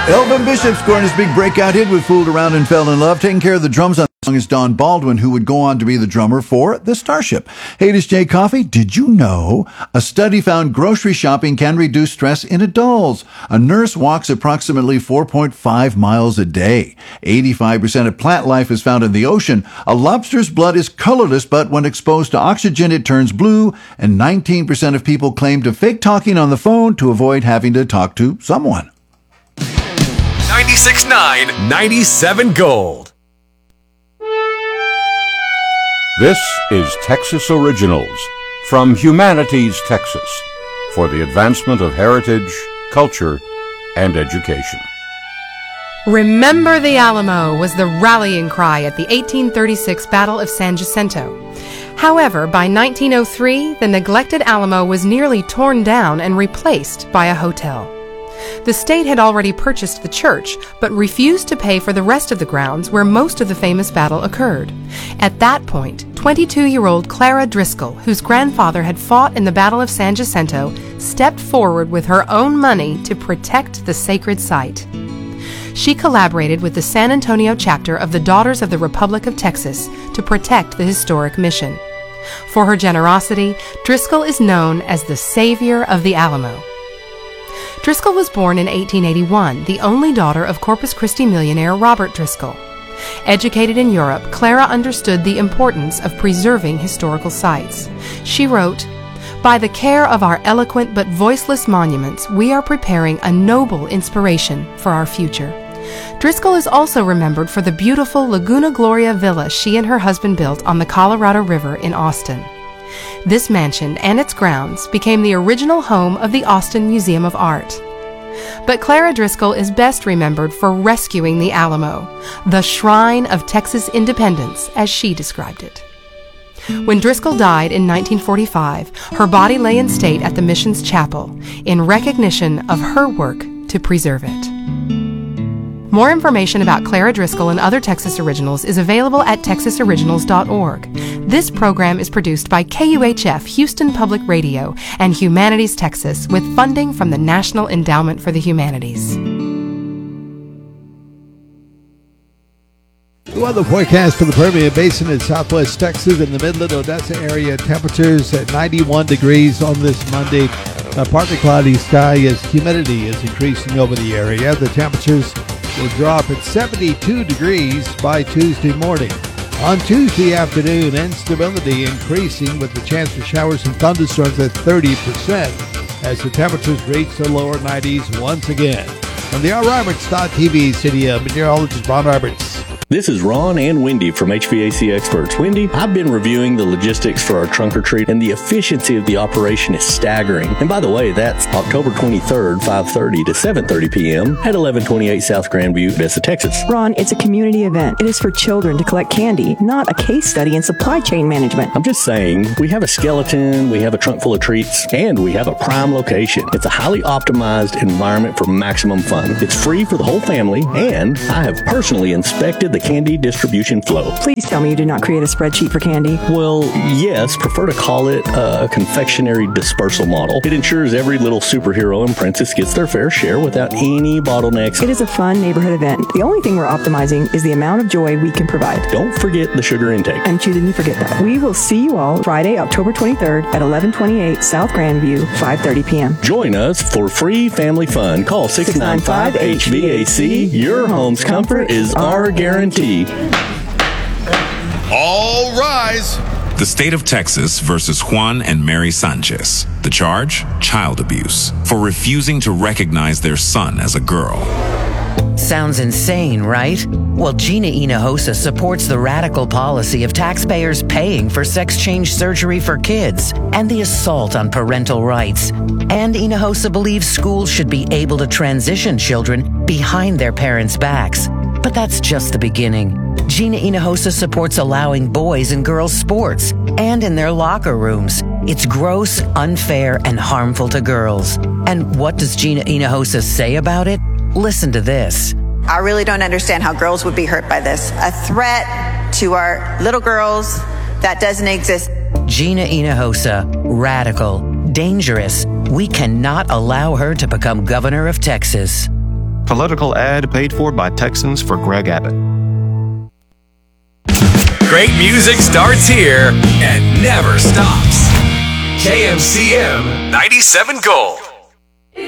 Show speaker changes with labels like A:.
A: Elvin Bishop scoring his big breakout hit with Fooled Around and Fell in Love. Taking care of the drums on the song is Don Baldwin, who would go on to be the drummer for the Starship. Hey, this is Jay Coffey. Did you know a study found grocery shopping can reduce stress in adults? A nurse walks approximately 4.5 miles a day. 85% of plant life is found in the ocean. A lobster's blood is colorless, but when exposed to oxygen, it turns blue. And 19% of people claim to fake talking on the phone to avoid having to talk to someone.
B: 96.9, 97 Gold.
C: This is Texas Originals from Humanities, Texas, for the advancement of heritage, culture, and education.
D: Remember the Alamo was the rallying cry at the 1836 Battle of San Jacinto. However, by 1903, the neglected Alamo was nearly torn down and replaced by a hotel. The state had already purchased the church, but refused to pay for the rest of the grounds where most of the famous battle occurred. At that point, 22-year-old Clara Driscoll, whose grandfather had fought in the Battle of San Jacinto, stepped forward with her own money to protect the sacred site. She collaborated with the San Antonio chapter of the Daughters of the Republic of Texas to protect the historic mission. For her generosity, Driscoll is known as the Savior of the Alamo. Driscoll was born in 1881, the only daughter of Corpus Christi millionaire Robert Driscoll. Educated in Europe, Clara understood the importance of preserving historical sites. She wrote, "By the care of our eloquent but voiceless monuments, we are preparing a noble inspiration for our future." Driscoll is also remembered for the beautiful Laguna Gloria villa she and her husband built on the Colorado River in Austin. This mansion and its grounds became the original home of the Austin Museum of Art. But Clara Driscoll is best remembered for rescuing the Alamo, the shrine of Texas independence, as she described it. When Driscoll died in 1945, her body lay in state at the mission's chapel in recognition of her work to preserve it. More information about Clara Driscoll and other Texas Originals is available at texasoriginals.org. This program is produced by KUHF Houston Public Radio and Humanities Texas with funding from the National Endowment for the Humanities.
E: The weather forecast for the Permian Basin in southwest Texas and the Midland-Odessa area. Temperatures at 91 degrees on this Monday. A partly cloudy sky as humidity is increasing over the area. The temperatures will drop at 72 degrees by Tuesday morning. On Tuesday afternoon, instability increasing with the chance for showers and thunderstorms at 30% as the temperatures reach the lower 90s once again. From the RRoberts.tv studio, meteorologist Ron Roberts.
F: This is Ron and Wendy from HVAC Experts. Wendy, I've been reviewing the logistics for our trunk or treat, and the efficiency of the operation is staggering. And by the way, that's October 23rd, 5:30 to 7:30 p.m. at 1128 South Grandview, Odessa, Texas.
G: Ron, it's a community event. It is for children to collect candy, not a case study in supply chain management.
F: I'm just saying, we have a skeleton, we have a trunk full of treats, and we have a prime location. It's a highly optimized environment for maximum fun. It's free for the whole family, and I have personally inspected the candy distribution flow.
G: Please tell me you did not create a spreadsheet for candy.
F: Well, yes, prefer to call it a confectionery dispersal model. It ensures every little superhero and princess gets their fair share without any bottlenecks.
G: It is a fun neighborhood event. The only thing we're optimizing is the amount of joy we can provide.
F: Don't forget the sugar intake.
G: I'm choosing to forget that. We will see you all Friday, October 23rd at 1128 South Grandview, 5:30 p.m.
F: Join us for free family fun. Call 695-HVAC. Your home's comfort is our guarantee.
B: All rise. The state of Texas versus Juan and Mary Sanchez. The charge? Child abuse for refusing to recognize their son as a girl.
H: Sounds insane, right? Well, Gina Hinojosa supports the radical policy of taxpayers paying for sex change surgery for kids and the assault on parental rights. And Hinojosa believes schools should be able to transition children behind their parents' backs. But that's just the beginning. Gina Hinojosa supports allowing boys and girls sports and in their locker rooms. It's gross, unfair, and harmful to girls. And what does Gina Hinojosa say about it? Listen to this.
I: I really don't understand how girls would be hurt by this. A threat to our little girls that doesn't exist.
H: Gina Hinojosa, radical, dangerous. We cannot allow her to become governor of Texas.
J: Political ad paid for by Texans for Greg Abbott.
K: Great music starts here and never stops. KMCM 97 Gold.